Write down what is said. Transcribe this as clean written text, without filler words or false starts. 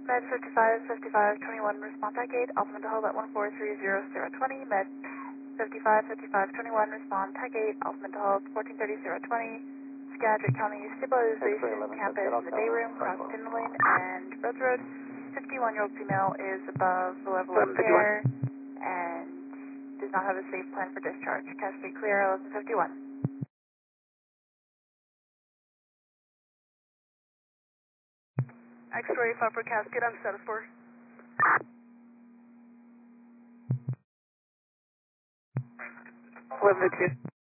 Med 555521, respond at gate, ultimate hold at 1430020, Med 555521, respond at gate, ultimate hold 143020, Skagit County stabilization campus in the day room, cross Tinlin and Rhodes Road. 51-year-old female is above the level of care and does not have a safe plan for discharge. Cascade clear, 1151. X-ray 5 for Cascade, I'm set for. 1152.